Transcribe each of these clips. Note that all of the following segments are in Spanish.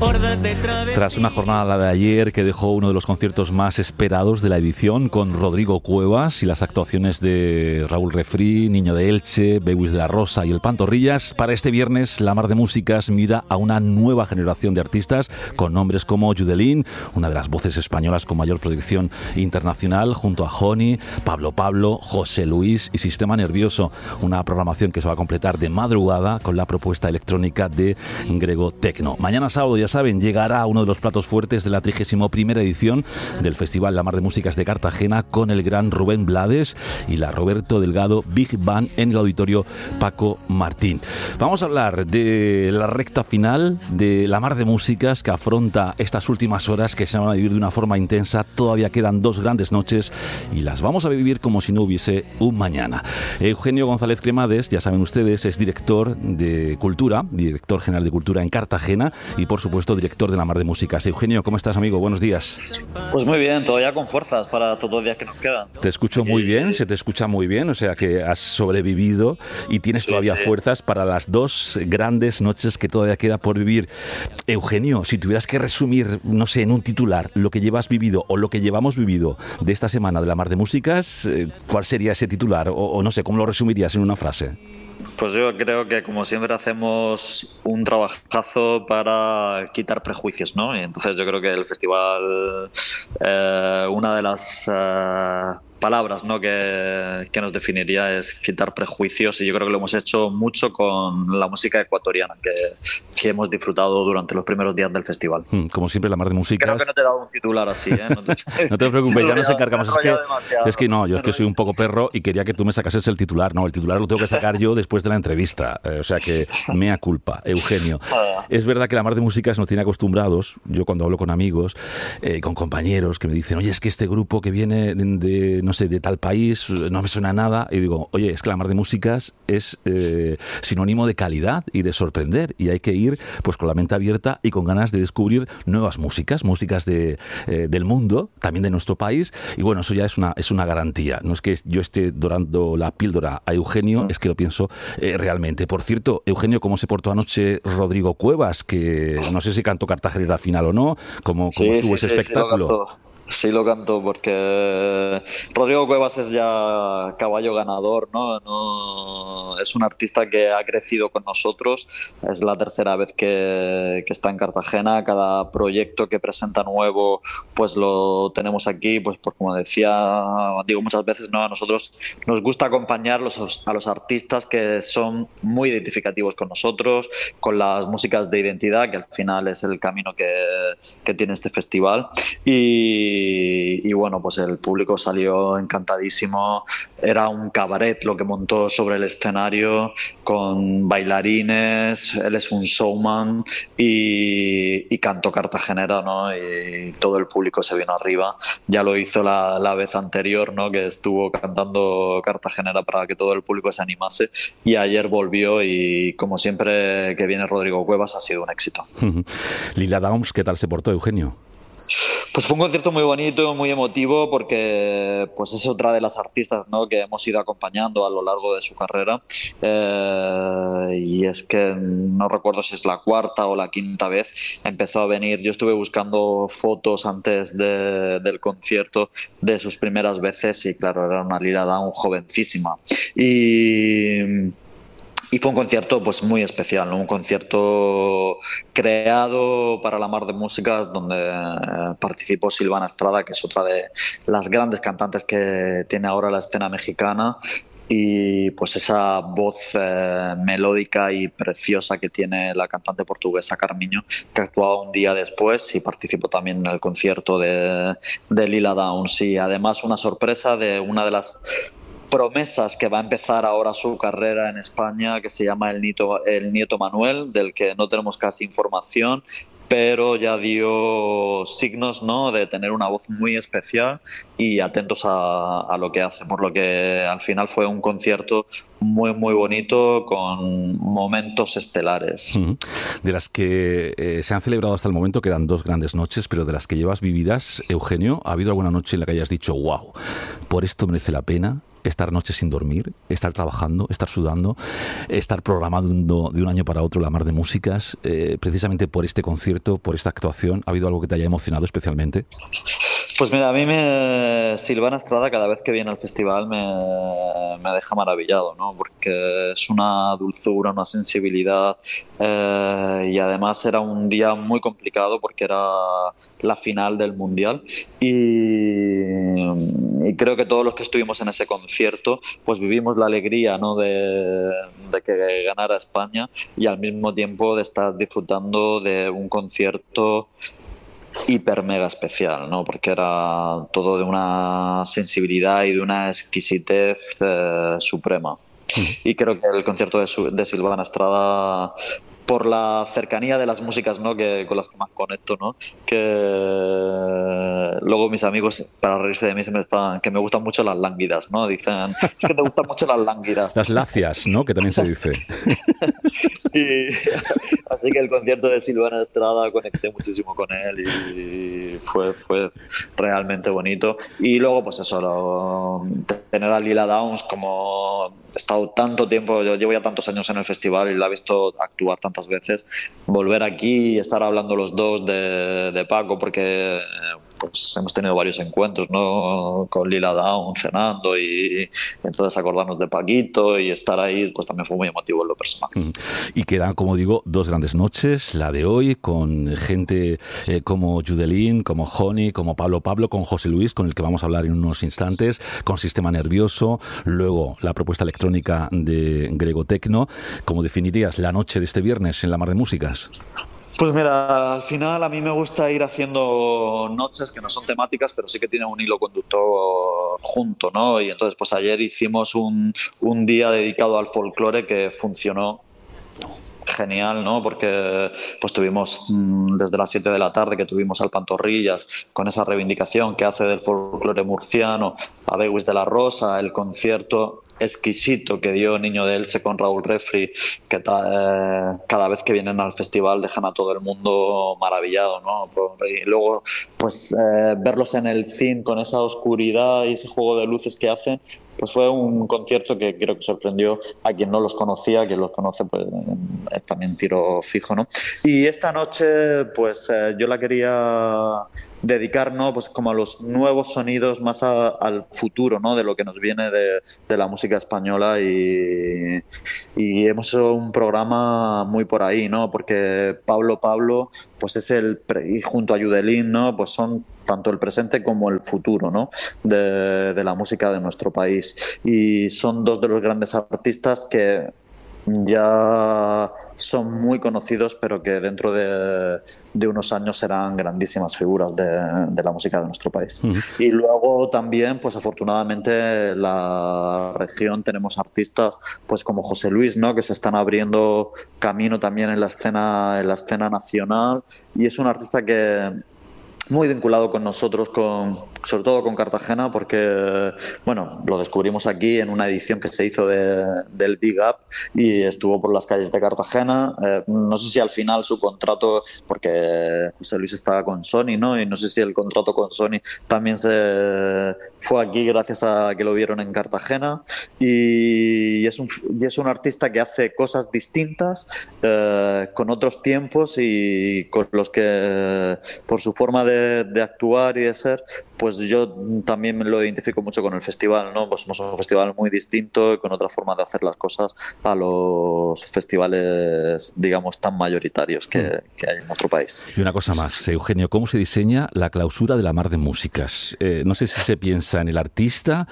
Tras una jornada, la de ayer, que dejó uno de los conciertos más esperados de la edición, con Rodrigo Cuevas y las actuaciones de Raúl Refri, Niño de Elche, Bewis de la Rosa y el Pantorrillas, para este viernes La Mar de Músicas mira a una nueva generación de artistas con nombres como Judelín, una de las voces españolas con mayor proyección internacional, junto a Joni, Pablo Pablo, José Luis y Sistema Nervioso. Una programación que se va a completar de madrugada con la propuesta electrónica de Grego Tecno. Mañana sábado, ya saben, llegará uno de los platos fuertes de la 31ª edición del Festival La Mar de Músicas de Cartagena, con el gran Rubén Blades y la Roberto Delgado Big Band en el auditorio Paco Martín. Vamos a hablar de la recta final de La Mar de Músicas, que afronta estas últimas horas que se van a vivir de una forma intensa. Todavía quedan 2 grandes noches y las vamos a vivir como si no hubiese un mañana. Eugenio González Cremades, ya saben ustedes, es director de Cultura, director general de Cultura en Cartagena y, por supuesto, director de La Mar de Músicas. Eugenio, ¿cómo estás, amigo? Buenos días. Pues muy bien, todavía con fuerzas para todos los días que nos quedan. Te escucho muy bien, se te escucha muy bien, o sea que has sobrevivido y tienes todavía fuerzas para las 2 grandes noches que todavía queda por vivir. Eugenio, si tuvieras que resumir, no sé, en un titular, lo que llevas vivido o lo que llevamos vivido de esta semana de La Mar de Músicas, ¿cuál sería ese titular? O no sé, ¿cómo lo resumirías en una frase? Pues yo creo que, como siempre, hacemos un trabajazo para quitar prejuicios, ¿no? Y entonces yo creo que el festival, una de las palabras, ¿no?, que nos definiría es quitar prejuicios, y yo creo que lo hemos hecho mucho con la música ecuatoriana que hemos disfrutado durante los primeros días del festival. Como siempre, La Mar de Músicas. Creo que no te he dado un titular así, ¿eh? No te preocupes, ya nos encargamos. Es que no, yo es que soy un poco perro y quería que tú me sacases el titular. No, el titular lo tengo que sacar yo después de la entrevista. O sea que mea culpa, Eugenio. Es verdad que La Mar de Músicas nos tiene acostumbrados. Yo, cuando hablo con amigos, con compañeros que me dicen, oye, es que este grupo que viene de no sé, de tal país, no me suena nada, y digo, oye, es que La Mar de Músicas es sinónimo de calidad y de sorprender, y hay que ir pues con la mente abierta y con ganas de descubrir nuevas músicas del mundo, también de nuestro país, y bueno, eso ya es una garantía. No es que yo esté dorando la píldora a Eugenio, es que lo pienso realmente. Por cierto, Eugenio, ¿cómo se portó anoche Rodrigo Cuevas? Que no sé si cantó Cartagena final o no, ¿cómo estuvo ese espectáculo? Sí, lo canto, porque Rodrigo Cuevas es ya caballo ganador, ¿no? Es un artista que ha crecido con nosotros. Es la 3ª vez que está en Cartagena. Cada proyecto que presenta nuevo, pues lo tenemos aquí. Pues como digo muchas veces, ¿no?, a nosotros nos gusta acompañar a los artistas que son muy identificativos con nosotros, con las músicas de identidad, que al final es el camino que tiene este festival. Y bueno, pues el público salió encantadísimo. Era un cabaret lo que montó sobre el escenario, con bailarines. Él es un showman y cantó cartagenera, ¿no? Y todo el público se vino arriba. Ya lo hizo la vez anterior, ¿no?, que estuvo cantando cartagenera para que todo el público se animase, y ayer volvió, y como siempre que viene Rodrigo Cuevas ha sido un éxito. Lila Downs, ¿qué tal se portó, Eugenio? Pues fue un concierto muy bonito, muy emotivo, porque pues es otra de las artistas, ¿no?, que hemos ido acompañando a lo largo de su carrera, y es que no recuerdo si es la 4ª o la 5ª vez empezó a venir. Yo estuve buscando fotos antes del concierto de sus primeras veces, y claro, era una Lila Downs jovencísima, y fue un concierto pues muy especial, ¿no? Un concierto creado para La Mar de Músicas, donde participó Silvana Estrada, que es otra de las grandes cantantes que tiene ahora la escena mexicana, y pues esa voz melódica y preciosa que tiene la cantante portuguesa Carmiño, que actuaba un día después y participó también en el concierto de Lila Downs. Y además una sorpresa de una de las promesas que va a empezar ahora su carrera en España, que se llama el Nieto Manuel, del que no tenemos casi información, pero ya dio signos, ¿no?, de tener una voz muy especial, y atentos a lo que hace, por lo que al final fue un concierto muy muy bonito, con momentos estelares. De las que se han celebrado hasta el momento quedan 2 grandes noches, pero de las que llevas vividas, Eugenio, ¿ha habido alguna noche en la que hayas dicho, wow, por esto merece la pena estar noches sin dormir, estar trabajando, estar sudando, estar programando de un año para otro la mar de músicas, precisamente por este concierto, por esta actuación? ¿Ha habido algo que te haya emocionado especialmente? Pues mira, a mí Silvana Estrada cada vez que viene al festival me deja maravillado, ¿no? Porque es una dulzura, una sensibilidad, y además era un día muy complicado porque era la final del Mundial y creo que todos los que estuvimos en ese concierto pues vivimos la alegría, ¿no? de que ganara España y al mismo tiempo de estar disfrutando de un concierto hiper mega especial, ¿no? Porque era todo de una sensibilidad y de una exquisitez suprema. Y creo que el concierto de Silvana Estrada, por la cercanía de las músicas, ¿no? Con las que más conecto, ¿no? Que luego mis amigos, para reírse de mí, que me gustan mucho las lánguidas, ¿no? Dicen, es que te gustan mucho las lánguidas. Las lacias, ¿no? Que también se dice. Y así que el concierto de Silvana Estrada conecté muchísimo con él y fue realmente bonito. Y luego, pues eso, tener a Lila Downs, como he estado tanto tiempo, yo llevo ya tantos años en el festival y la he visto actuar tantas veces, volver aquí y estar hablando los dos de Paco, porque pues hemos tenido varios encuentros, ¿no? Con Lila Downs cenando y entonces acordarnos de Paquito y estar ahí, pues también fue muy emotivo en lo personal. Y quedan, como digo, dos grandes noches, la de hoy con gente como Judelín, como Honey, como Pablo, con José Luis, con el que vamos a hablar en unos instantes, con Sistema Nervioso, luego la propuesta electrónica de Grego Tecno. ¿Cómo definirías la noche de este viernes en la Mar de Músicas? Pues mira, al final a mí me gusta ir haciendo noches que no son temáticas, pero sí que tienen un hilo conductor junto, ¿no? Y entonces pues ayer hicimos un día dedicado al folclore que funcionó genial, ¿no? Porque pues tuvimos desde las 7 de la tarde que tuvimos al Pantorrillas con esa reivindicación que hace del folclore murciano, a Bewis de la Rosa, el concierto exquisito que dio Niño de Elche con Raúl Refri, que cada vez que vienen al festival dejan a todo el mundo maravillado, ¿no? Y luego pues verlos en el cine con esa oscuridad y ese juego de luces que hacen, pues fue un concierto que creo que sorprendió a quien no los conocía, quien los conoce pues es también tiro fijo, ¿no? Y esta noche pues yo la quería dedicar, ¿no? Pues como a los nuevos sonidos, más al futuro, ¿no? De lo que nos viene de la música española y hemos hecho un programa muy por ahí, ¿no? Porque Pablo pues es y junto a Judelín, ¿no? Pues son tanto el presente como el futuro, ¿no? de la música de nuestro país y son dos de los grandes artistas que ya son muy conocidos, pero que dentro de unos años serán grandísimas figuras de la música de nuestro país. Uh-huh. Y luego también, pues afortunadamente, en la región tenemos artistas pues como José Luis, ¿no? Que se están abriendo camino también en la escena nacional y es un artista que muy vinculado con nosotros, sobre todo con Cartagena, porque bueno, lo descubrimos aquí en una edición que se hizo del Big Up y estuvo por las calles de Cartagena. No sé si al final su contrato, porque José Luis estaba con Sony, ¿no? Y no sé si el contrato con Sony también se fue aquí gracias a que lo vieron en Cartagena. Y es un artista que hace cosas distintas, con otros tiempos y con los que, por su forma de actuar y de ser, pues yo también me lo identifico mucho con el festival, ¿no? Pues somos un festival muy distinto y con otra forma de hacer las cosas a los festivales, digamos, tan mayoritarios que hay en nuestro país. Y una cosa más, Eugenio, ¿cómo se diseña la clausura de la Mar de Músicas? No sé si se piensa en el artista,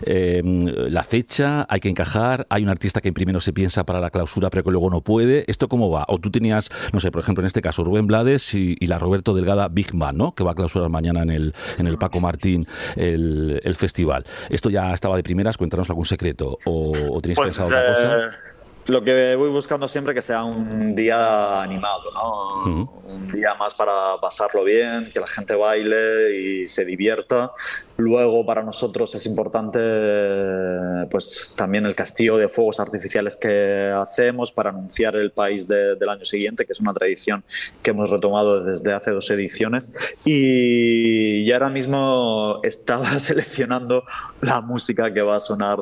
la fecha, hay que encajar, hay un artista que primero se piensa para la clausura pero que luego no puede. ¿Esto cómo va? O tú tenías, no sé, por ejemplo, en este caso, Rubén Blades y la Roberto Delgada Big Band, ¿no? Que va a clausurar mañana en el Paco Martín el festival. ¿Esto ya estaba de primeras? Cuéntanos algún secreto. ¿O tenéis pensado otra cosa? Lo que voy buscando siempre que sea un día animado, ¿no? Un día más para pasarlo bien, que la gente baile y se divierta. Luego para nosotros es importante pues también el castillo de fuegos artificiales que hacemos para anunciar el país del año siguiente, que es una tradición que hemos retomado desde hace 2 ediciones. Y ahora mismo estaba seleccionando la música que va a sonar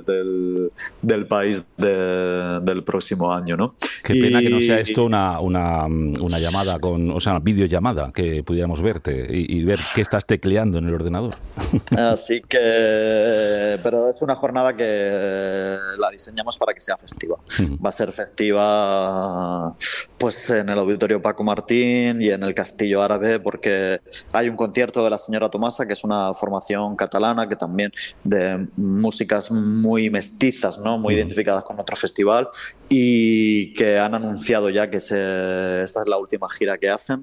del país del próximo año, ¿no? Qué pena que no sea esto una llamada o sea, una videollamada, que pudiéramos verte y ver qué estás tecleando en el ordenador. Así que, pero es una jornada que la diseñamos para que sea festiva. Va a ser festiva pues en el Auditorio Paco Martín y en el Castillo Árabe, porque hay un concierto de la señora Tomasa, que es una formación catalana que también de músicas muy mestizas, ¿no? Muy identificadas con otro festival, y que han anunciado ya que esta es la última gira que hacen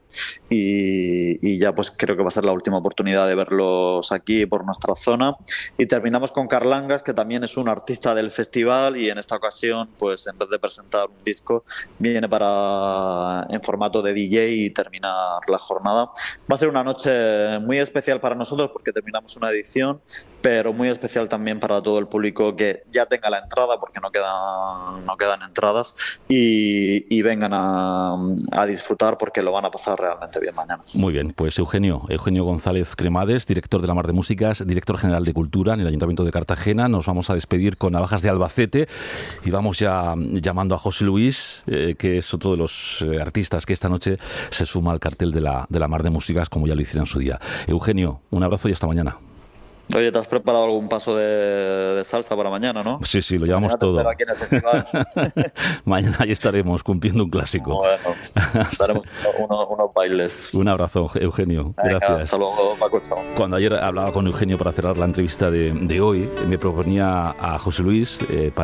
y ya pues creo que va a ser la última oportunidad de verlos aquí por nuestra zona. Y terminamos con Carlangas, que también es un artista del festival, y en esta ocasión pues en vez de presentar un disco viene en formato de DJ y terminar la jornada. Va a ser una noche muy especial para nosotros porque terminamos una edición, pero muy especial también para todo el público que ya tenga la entrada, porque no quedan entradas, y vengan a disfrutar porque lo van a pasar realmente bien mañana. Muy bien, pues Eugenio González Cremades, director de la Mar de Músicas, director general de Cultura en el Ayuntamiento de Cartagena. Nos vamos a despedir con Navajas de Albacete y vamos ya llamando a José Luis, que es otro de los artistas que esta noche se suma al cartel de la Mar de Músicas, como ya lo hicieron en su día. Eugenio, un abrazo y hasta mañana. Oye, ¿te has preparado algún paso de salsa para mañana, no? Sí, lo llevamos mañana todo. Aquí en el festival. Mañana ahí estaremos cumpliendo un clásico. Bueno, estaremos unos bailes. Un abrazo, Eugenio. Venga, gracias. Hasta luego, Paco, chao. Cuando ayer hablaba con Eugenio para cerrar la entrevista de hoy, me proponía a José Luis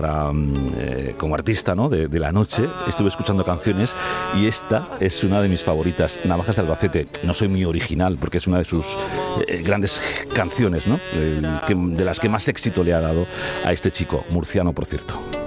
como artista, ¿no? de la noche. Estuve escuchando canciones y esta es una de mis favoritas, Navajas de Albacete. No soy muy original porque es una de sus grandes canciones, ¿no? De las que más éxito le ha dado a este chico, murciano por cierto.